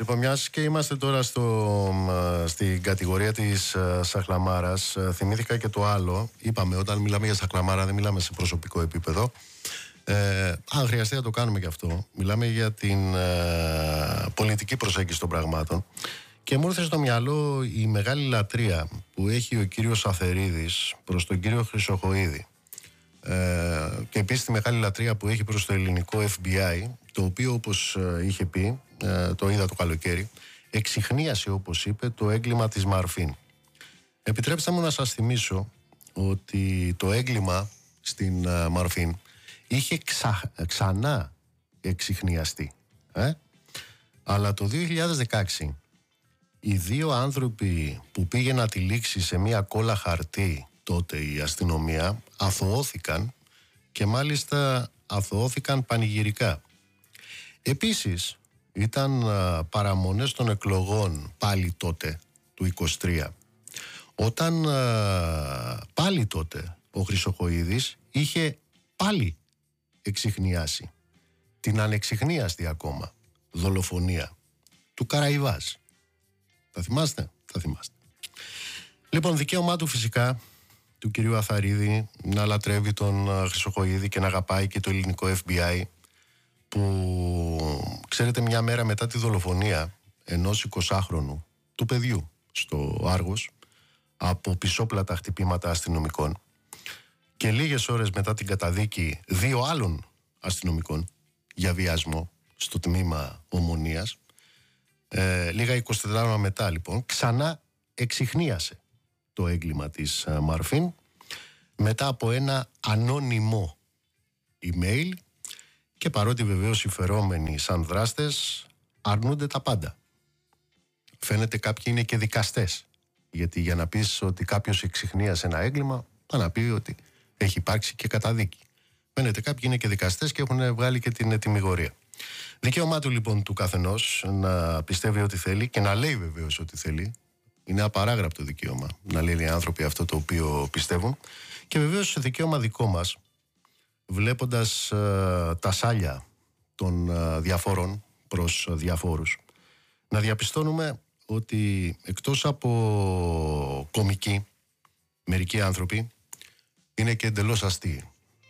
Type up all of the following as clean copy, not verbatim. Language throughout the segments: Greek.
Λοιπόν, μιας και είμαστε τώρα στην κατηγορία της σαχλαμάρας, θυμήθηκα και το άλλο. Είπαμε, όταν μιλάμε για σαχλαμάρα δεν μιλάμε σε προσωπικό επίπεδο. Αν χρειαστεί να το κάνουμε και αυτό. Μιλάμε για την πολιτική προσέγγιση των πραγμάτων. Και μου ήρθε στο μυαλό η μεγάλη λατρεία που έχει ο κύριος Αθερίδης προς τον κύριο Χρυσοχοΐδη. Και επίσης τη μεγάλη λατρεία που έχει προς το ελληνικό FBI, το οποίο, όπως είχε πει, το είδα το καλοκαίρι, εξιχνίασε, όπως είπε, το έγκλημα της Μαρφίν. Επιτρέψτε μου να σας θυμίσω ότι το έγκλημα στην Μαρφίν είχε ξανά εξιχνιαστεί. Αλλά το 2016 οι δύο άνθρωποι που πήγε να τυλίξει σε μια κόλλα χαρτί τότε η αστυνομία αθωώθηκαν, και μάλιστα αθωώθηκαν πανηγυρικά. Επίσης ήταν παραμονές των εκλογών πάλι τότε του 23, όταν πάλι τότε ο Χρυσοχοΐδης είχε πάλι εξιχνιάσει την ανεξιχνίαστη ακόμα δολοφονία του Καραϊβάζ. Θα θυμάστε? Θα θυμάστε. Λοιπόν, δικαίωμά του φυσικά του κυρίου Αθαρίδη να λατρεύει τον Χρυσοχοΐδη και να αγαπάει και το ελληνικό FBI, που ξέρετε, μια μέρα μετά τη δολοφονία ενός 20χρονου του παιδιού στο Άργος από πισόπλατα χτυπήματα αστυνομικών και λίγες ώρες μετά την καταδίκη δύο άλλων αστυνομικών για βιασμό στο τμήμα Ομονίας, λίγα 24 ώρα μετά λοιπόν ξανά εξιχνίασε το έγκλημα της Μαρφίν μετά από ένα ανώνυμο email, και παρότι βεβαίως οι φερόμενοι σαν δράστες αρνούνται τα πάντα. Φαίνεται κάποιοι είναι και δικαστές, γιατί για να πεις ότι κάποιος εξιχνίασε ένα έγκλημα θα να πει ότι έχει υπάρξει και καταδίκη. Φαίνεται κάποιοι είναι και δικαστές και έχουν βγάλει και την ετυμηγορία. Δικαίωμά του λοιπόν του καθενός να πιστεύει ό,τι θέλει και να λέει βεβαίως ό,τι θέλει. Είναι απαράγραπτο δικαίωμα να λένε οι άνθρωποι αυτό το οποίο πιστεύουν. Και βεβαίως δικαίωμα δικό μας, βλέποντας τα σάλια των διαφόρων προς διαφόρους, να διαπιστώνουμε ότι εκτός από κομικοί, μερικοί άνθρωποι είναι και εντελώς αστείοι.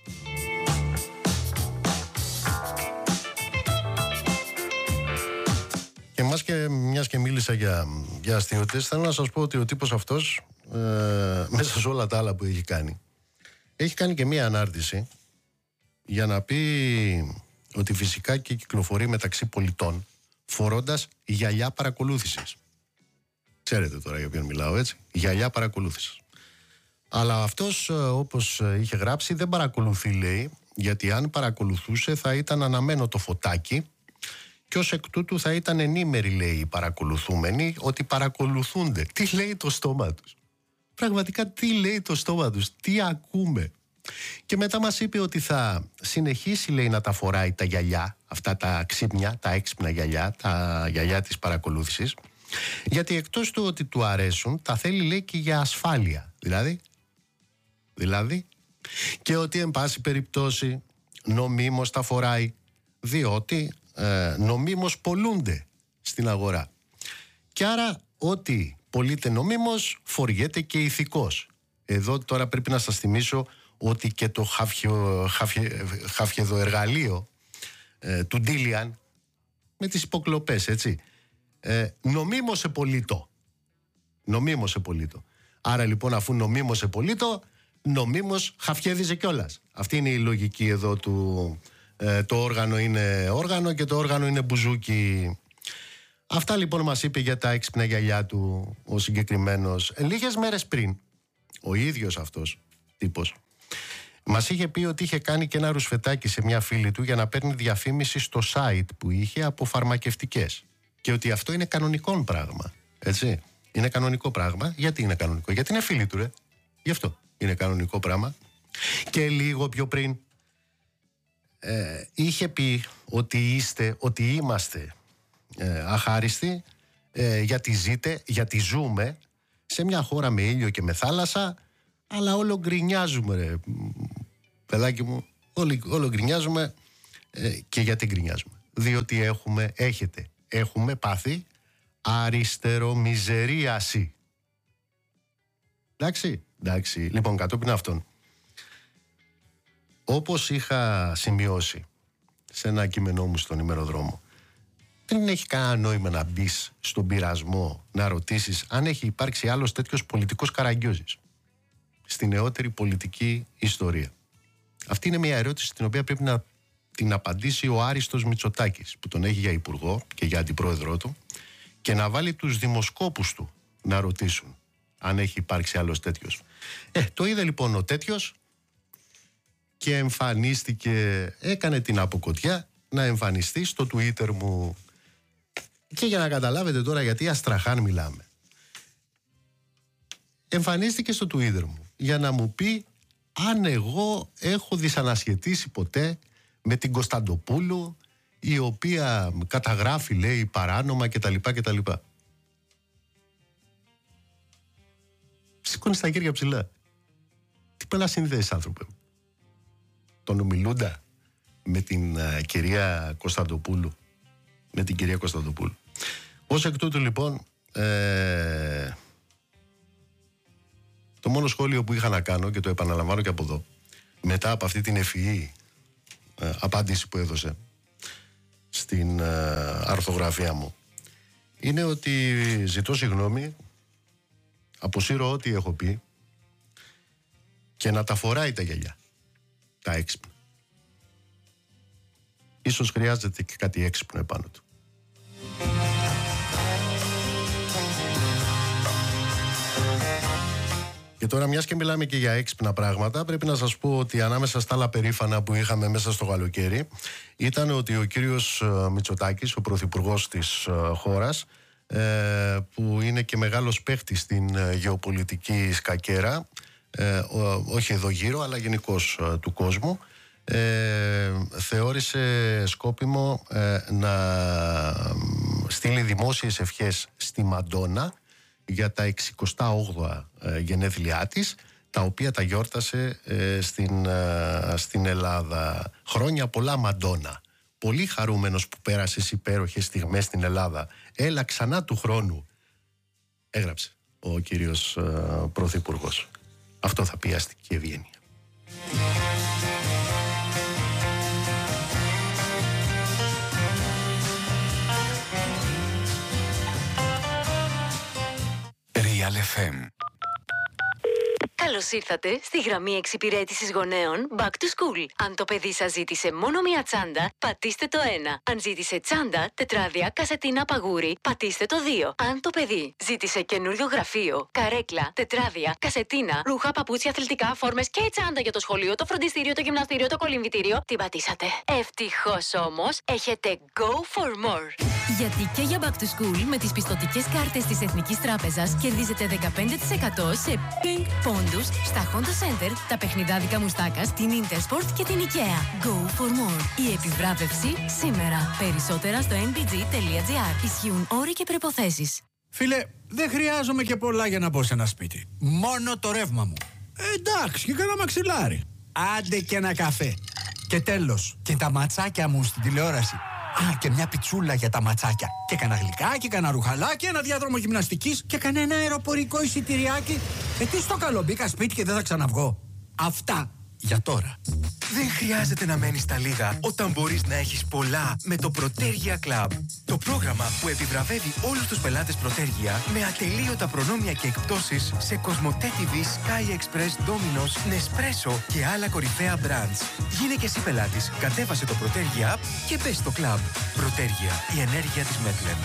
Και μιας και μίλησα για αστείωτες, θέλω να σας πω ότι ο τύπος αυτός, μέσα σε όλα τα άλλα που έχει κάνει και μία ανάρτηση για να πει ότι φυσικά και κυκλοφορεί μεταξύ πολιτών φορώντας γυαλιά παρακολούθησης. Ξέρετε τώρα για ποιον μιλάω, έτσι? Γυαλιά παρακολούθησης. Αλλά αυτός, όπως είχε γράψει, δεν παρακολουθεί, λέει, γιατί αν παρακολουθούσε θα ήταν αναμένο το φωτάκι και ως εκ τούτου θα ήταν ενήμεροι, λέει, οι παρακολουθούμενοι ότι παρακολουθούνται. Τι λέει το στόμα τους? Πραγματικά τι λέει το στόμα τους? Τι ακούμε? Και μετά μας είπε ότι θα συνεχίσει, λέει, να τα φοράει τα γυαλιά, αυτά τα ξύπνια, τα έξυπνα γυαλιά, τα γυαλιά της παρακολούθησης, γιατί εκτός του ότι του αρέσουν, τα θέλει, λέει, και για ασφάλεια. Δηλαδή, και ότι εν πάση περιπτώσει νομίμως τα φοράει, διότι νομίμως πολλούνται στην αγορά. Και άρα ό,τι πωλείται νομίμως φοριέται και ηθικός. Εδώ τώρα πρέπει να σας θυμίσω ότι και το χαφιεδοεργαλείο του Ντίλιαν με τις υποκλοπές, έτσι, νομίμως επωλείτο. Νομίμως επωλείτο. Άρα λοιπόν, αφού νομίμως επωλείτο, νομίμως χαφιέδιζε κιόλας. Αυτή είναι η λογική εδώ του το όργανο είναι όργανο και το όργανο είναι μπουζούκι. Αυτά λοιπόν μας είπε για τα έξυπνα γυαλιά του ο συγκεκριμένος. Λίγες μέρες πριν, ο ίδιος αυτός τύπος μας είχε πει ότι είχε κάνει και ένα ρουσφετάκι σε μια φίλη του για να παίρνει διαφήμιση στο site που είχε από φαρμακευτικές. Και ότι αυτό είναι κανονικό πράγμα. Έτσι. Είναι κανονικό πράγμα. Γιατί είναι κανονικό? Γιατί είναι φίλη του, ρε. Γι' αυτό είναι κανονικό πράγμα. Και λίγο πιο πριν είχε πει ότι είμαστε αχάριστοι, γιατί ζούμε σε μια χώρα με ήλιο και με θάλασσα, αλλά όλο γκρινιάζουμε, ρε παιδάκι μου, όλο γκρινιάζουμε. Και γιατί γκρινιάζουμε? Διότι έχετε έχουμε πάθει αριστερομιζερίαση. Εντάξει. Λοιπόν, κατόπιν αυτών, όπως είχα σημειώσει σε ένα κείμενό μου στον ημεροδρόμο, δεν έχει κανένα νόημα να μπεις στον πειρασμό να ρωτήσεις αν έχει υπάρξει άλλος τέτοιος πολιτικός Καραγκιόζης στη νεότερη πολιτική ιστορία. Αυτή είναι μια ερώτηση την οποία πρέπει να την απαντήσει ο Άριστος Μητσοτάκης, που τον έχει για υπουργό και για αντιπρόεδρό του, και να βάλει τους δημοσκόπους του να ρωτήσουν αν έχει υπάρξει άλλος τέτοιος. Το είδε λοιπόν ο τέτοιος και εμφανίστηκε, έκανε την αποκοτιά να εμφανιστεί στο Twitter μου. Και για να καταλάβετε τώρα γιατί αστραχάν μιλάμε, εμφανίστηκε στο Twitter μου για να μου πει αν εγώ έχω δυσανασχετήσει ποτέ με την Κωνσταντοπούλου, η οποία καταγράφει, λέει, παράνομα κτλ. Σηκώνει τα χέρια ψηλά. Τι πρέπει να συνδέσεις, άνθρωπε? Τον ομιλούντα με την κυρία Κωνσταντοπούλου. Με την κυρία Κωνσταντοπούλου. Ως εκ τούτου, λοιπόν, το μόνο σχόλιο που είχα να κάνω, και το επαναλαμβάνω και από εδώ, μετά από αυτή την ευφυή απάντηση που έδωσε στην αρθογραφία μου, είναι ότι ζητώ συγγνώμη, αποσύρω ό,τι έχω πει και να τα φοράει τα γυαλιά, τα έξυπνα. Ίσως χρειάζεται και κάτι έξυπνο επάνω του. Και τώρα, μιας και μιλάμε και για έξυπνα πράγματα, πρέπει να σας πω ότι ανάμεσα στα άλλα περήφανα που είχαμε μέσα στο καλοκαίρι ήταν ότι ο κύριος Μητσοτάκης, ο πρωθυπουργός της χώρας, που είναι και μεγάλος παίχτης στην γεωπολιτική σκακέρα, όχι εδώ γύρω αλλά γενικώς του κόσμου, θεώρησε σκόπιμο να στείλει δημόσιες ευχές στη Μαντόνα για τα 68 γενέθλιά της, τα οποία τα γιόρτασε στην Ελλάδα. Χρόνια πολλά, Μαντόνα. Πολύ χαρούμενος που πέρασες υπέροχες στιγμές στην Ελλάδα. Έλα ξανά του χρόνου, έγραψε ο κύριος πρωθυπουργός. Αυτό θα πει αστική ευγένεια. Real FM. Καλώς ήρθατε στη γραμμή εξυπηρέτησης γονέων Back to School. Αν το παιδί σας ζήτησε μόνο μία τσάντα, πατήστε το 1. Αν ζήτησε τσάντα, τετράδια, κασετίνα, παγούρι, πατήστε το 2. Αν το παιδί ζήτησε καινούριο γραφείο, καρέκλα, τετράδια, κασετίνα, ρούχα, παπούτσια, αθλητικά, φόρμες και τσάντα για το σχολείο, το φροντιστήριο, το γυμναστήριο, το κολυμβητήριο, την πατήσατε. Ευτυχώς όμως, έχετε Go for More. Γιατί και για Back to School με τις πιστωτικές κάρτες της Εθνικής Τράπεζας κερδίζετε 15% σε ping πόντους στα Honda Center, τα παιχνιδάδικα Μουστάκας, την Intersport και την IKEA. Go for more. Η επιβράβευση σήμερα. Περισσότερα στο nbg.gr. Ισχύουν όροι και προϋποθέσεις. Φίλε, δεν χρειάζομαι και πολλά για να μπω σε ένα σπίτι. Μόνο το ρεύμα μου. Εντάξει, και κάνα μαξιλάρι. Άντε και ένα καφέ. Και τέλος, και τα ματσάκια μου στην τηλεόραση. Α, και μια πιτσούλα για τα ματσάκια. Και κανένα γλυκάκι, κανένα ρουχαλάκι, ένα διάδρομο γυμναστικής και κανένα αεροπορικό εισιτηριάκι. Τι στο καλό, μπήκα σπίτι και δεν θα ξαναβγώ. Αυτά για τώρα. Δεν χρειάζεται να μένεις στα λίγα όταν μπορείς να έχεις πολλά με το Protergia Club. Το πρόγραμμα που επιβραβεύει όλους τους πελάτες Protergia με ατελείωτα προνόμια και εκπτώσεις σε Κοσμοτέ TV, Sky Express, Domino's, Nespresso και άλλα κορυφαία brands. Γίνε και εσύ πελάτης, κατέβασε το Protergia App και μπες στο club. Protergia, η ενέργεια της Μέτλεν.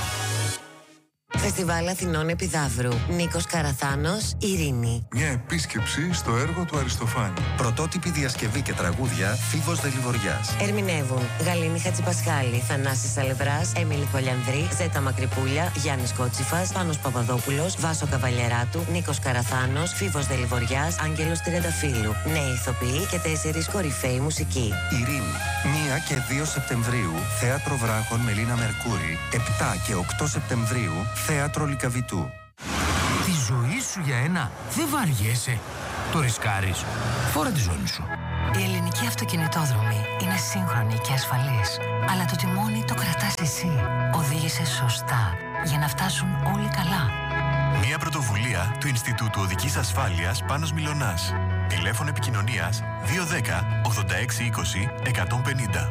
Φεστιβάλ Αθηνών Επιδαύρου. Νίκος Καραθάνος, Ειρήνη. Μια επίσκεψη στο έργο του Αριστοφάνη. Πρωτότυπη διασκευή και τραγούδια Φίβος Δελιβοριάς. Ερμηνεύουν Γαλήνη Χατζηπασχάλη, Θανάσης Σαλευράς, Έμιλη Χολιανδρή, Ζέτα Μακρυπούλια, Γιάννης Κότσιφας, Πάνος Παπαδόπουλος, Βάσο Καβαλιεράτου, Νίκος Καραθάνος, Φίβος Δελιβοριάς, Άγγελος Τριανταφύλου. Νέοι ηθοποιοί και 4 κορυφαίοι μουσικοί. Ειρήνη. 1 και 2 Σεπτεμβρίου, Θέατρο Βράχων Μελίνα Μερκούρη. 7 και 8 Σεπτεμβρίου, Θέατρο Λυκαβητού. Τη ζωή σου για ένα δεν βαριέσαι. Το ρισκάρεις. Φόρα τη ζώνη σου. Η ελληνική αυτοκινητόδρομη είναι σύγχρονη και ασφαλής. Αλλά το τιμόνι το κρατάς εσύ. Οδήγησε λειτουργήσε σωστά για να φτάσουν όλοι καλά. Μια πρωτοβουλία του Ινστιτούτου Οδικής Ασφάλειας Πάνος Μιλωνάς. Τηλέφωνο επικοινωνίας 210 8620 150.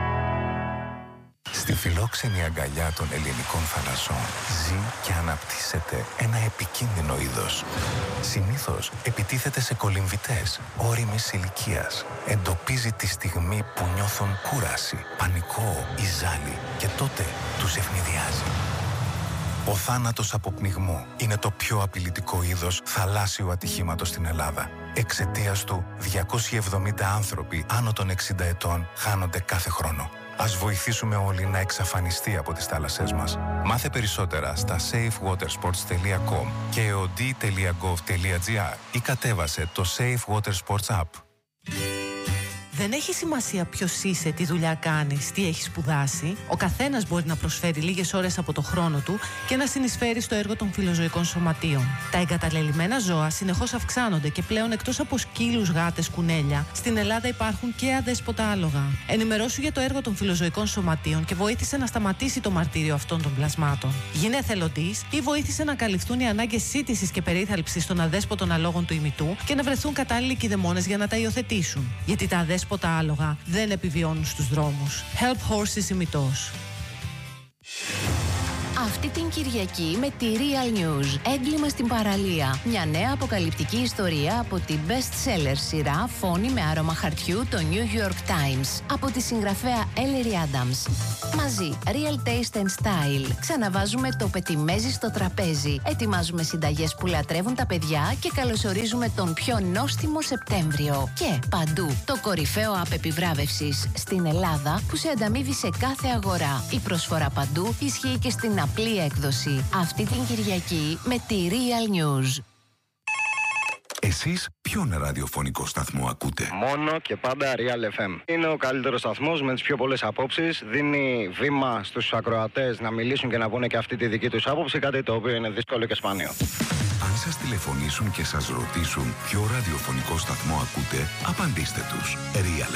Στη φιλόξενη αγκαλιά των ελληνικών θαλασσών ζει και αναπτύσσεται ένα επικίνδυνο είδος. Συνήθως επιτίθεται σε κολυμβητές ώριμης ηλικίας. Εντοπίζει τη στιγμή που νιώθουν κούραση, πανικό ή ζάλι και τότε τους ευνηδιάζει. Ο θάνατος από πνιγμό είναι το πιο απειλητικό είδος θαλάσσιου ατυχήματος στην Ελλάδα. Εξαιτίας του, 270 άνθρωποι άνω των 60 ετών χάνονται κάθε χρόνο. Ας βοηθήσουμε όλοι να εξαφανιστεί από τις θάλασσές μας. Μάθε περισσότερα στα safewatersports.com και eod.gov.gr ή κατέβασε το Safe Water Sports App. Δεν έχει σημασία ποιος είσαι, τι δουλειά κάνεις, τι έχεις σπουδάσει. Ο καθένας μπορεί να προσφέρει λίγες ώρες από το χρόνο του και να συνεισφέρει στο έργο των φιλοζωικών σωματείων. Τα εγκαταλελειμμένα ζώα συνεχώς αυξάνονται και πλέον εκτός από σκύλους, γάτες, κουνέλια, στην Ελλάδα υπάρχουν και αδέσποτα άλογα. Ενημερώσου για το έργο των φιλοζωικών σωματείων και βοήθησε να σταματήσει το μαρτύριο αυτών των πλασμάτων. Γίνε εθελοντής ή βοήθησε να καλυφθούν οι ανάγκες σύντησης και περίθαλψης των αδέσποτων αλόγων του ημιτού και να βρεθούν κατάλληλοι κηδεμόνες για να τα υιοθετήσουν. Γιατί τα αδέσποτα άλογα δεν επιβιώνουν στους δρόμους. Help Horses ημιτός. Αυτή την Κυριακή με τη Real News. Έγκλημα στην παραλία. Μια νέα αποκαλυπτική ιστορία από την best-seller σειρά Φόνη με άρωμα χαρτιού, το New York Times. Από τη συγγραφέα Ellery Adams. Μαζί, Real Taste and Style. Ξαναβάζουμε το πετιμέζι στο τραπέζι. Ετοιμάζουμε συνταγές που λατρεύουν τα παιδιά και καλωσορίζουμε τον πιο νόστιμο Σεπτέμβριο. Και παντού, το κορυφαίο app επιβράβευσης στην Ελλάδα που σε ανταμείβει σε κάθε αγορά. Η προσφορά παντού ισχύει και στην απλή έκδοση. Αυτή την Κυριακή με τη Real News. Εσείς ποιον ραδιοφωνικό σταθμό ακούτε? Μόνο και πάντα Real FM. Είναι ο καλύτερος σταθμός με τις πιο πολλές απόψεις. Δίνει βήμα στους ακροατές να μιλήσουν και να πούνε και αυτή τη δική τους άποψη, κάτι το οποίο είναι δύσκολο και σπάνιο. Αν σας τηλεφωνήσουν και σας ρωτήσουν ποιο ραδιοφωνικό σταθμό ακούτε, απαντήστε τους. Real